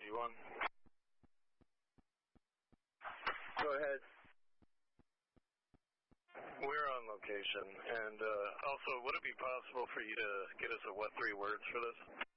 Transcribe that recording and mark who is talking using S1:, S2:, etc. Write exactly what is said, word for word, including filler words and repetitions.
S1: G one.
S2: Go ahead.
S1: We're on location, and uh, also, would it be possible for you to get us a what three words for this?